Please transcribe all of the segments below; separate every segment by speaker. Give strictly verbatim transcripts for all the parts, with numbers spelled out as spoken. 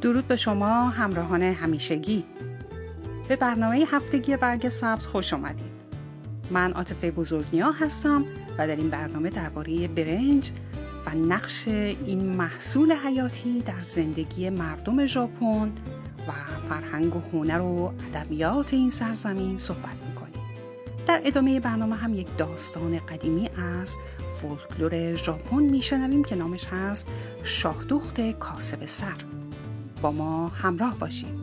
Speaker 1: درود به شما همراهان همیشگی. به برنامه هفتگی برگ سبز خوش آمدید. من عاطفه بزرگنیا هستم و در این برنامه درباره برنج و نقش این محصول حیاتی در زندگی مردم ژاپن و فرهنگ و هنر و ادبیات این سرزمین صحبت می‌کنیم. در ادامه برنامه هم یک داستان قدیمی از فولکلور ژاپن میشنویم که نامش هست شاهدخت کاسب سر. با ما همراه باشید.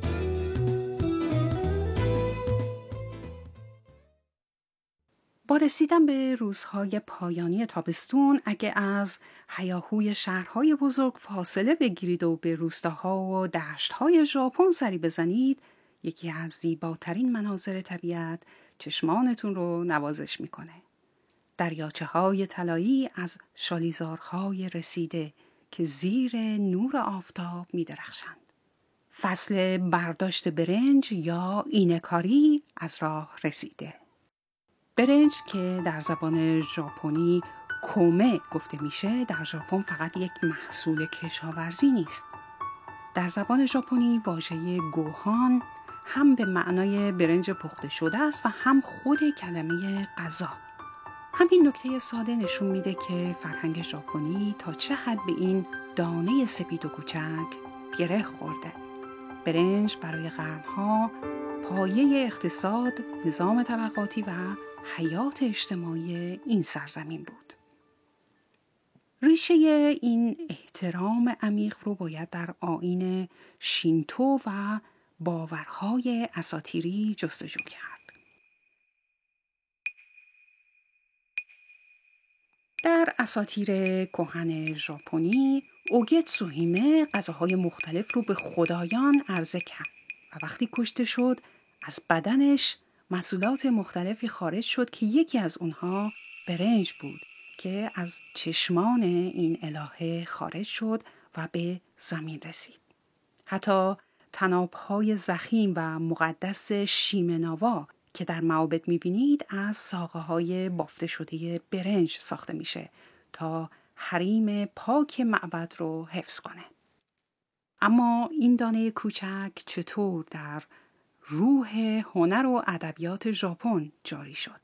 Speaker 1: با رسیدن به روزهای پایانی تابستون، اگه از هیاهوی شهرهای بزرگ فاصله بگیرید و به روستاها و دشتهای ژاپن سری بزنید، یکی از زیباترین مناظر طبیعت چشمانتون رو نوازش میکنه. دریاچه های طلایی از شالیزارهای رسیده که زیر نور آفتاب می درخشند. فصل برداشت برنج یا اینه‌کاری از راه رسیده. برنج که در زبان ژاپنی کومه گفته میشه، در ژاپن فقط یک محصول کشاورزی نیست. در زبان ژاپنی واژه گوهان هم به معنای برنج پخته شده است و هم خود کلمه غذا. همین نکته ساده نشون میده که فرهنگ ژاپنی تا چه حد به این دانه سپید و کوچک گره خورده. برنج برای قرنها پایه اقتصاد، نظام طبقاتی و حیات اجتماعی این سرزمین بود. ریشه این احترام عمیق رو باید در آیین شینتو و باورهای اساطیری جستجو کرد. در اساطیر کهن ژاپنی، اوگتسو هیمه غذاهای مختلف رو به خدایان عرضه کرد و وقتی کشته شد از بدنش محصولات مختلفی خارج شد که یکی از اونها برنج بود که از چشمان این الهه خارج شد و به زمین رسید. حتی طناب‌های ضخیم و مقدس شیمناوا که در معابد می‌بینید از ساقه‌های بافته شده برنج ساخته میشه تا حریم پاک معبد رو حفظ کنه. اما این دانه کوچک چطور در روح هنر و ادبیات ژاپن جاری شد؟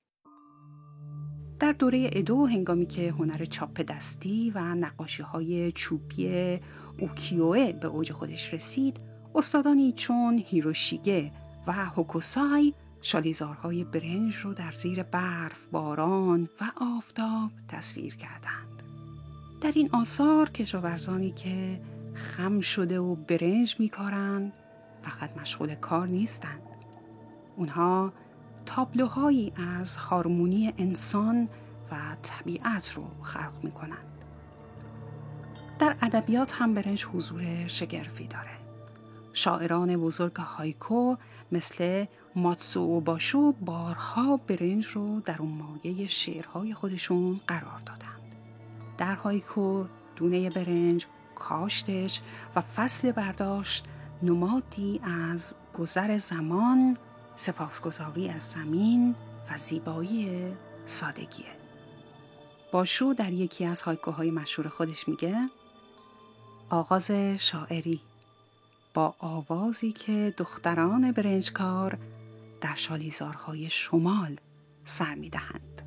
Speaker 1: در دوره ادو، هنگامی که هنر چاپ دستی و نقاشی‌های چوبی اوکیوئه به اوج خودش رسید، استادانی چون هیروشیگه و هوکوسای شالیزارهای برنج رو در زیر برف، باران و آفتاب تصویر کردند. در این آثار کشاورزانی که خم شده و برنج می‌کارند فقط مشغول کار نیستند. اونها تابلوهایی از هارمونی انسان و طبیعت رو خلق می‌کنند. در ادبیات هم برنج حضور شگرفی داره. شاعران بزرگ هایکو مثل ماتسوو باشو بارها برنج رو در اون مایه شعرهای خودشون قرار دادند. در هایکو دونه برنج، کاشتش و فصل برداشت نمادی از گذر زمان، سپاسگزاری از زمین و زیبایی سادگیه. باشو در یکی از هایکوهای مشهور خودش میگه: آغاز شاعری با آوازی که دختران برنجکار در شالیزارهای شمال سر می‌دهند.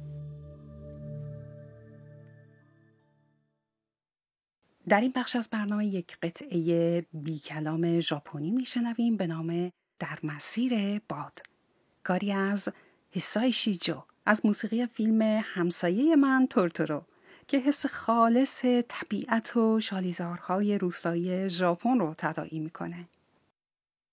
Speaker 1: در این بخش از برنامه یک قطعه بی کلام ژاپنی میشنویم به نام در مسیر باد، کاری از هیسایشی جو از موسیقی فیلم همسایه من تورتورو که حس خالص طبیعت و شالیزارهای روستایی ژاپن رو تداعی میکنه.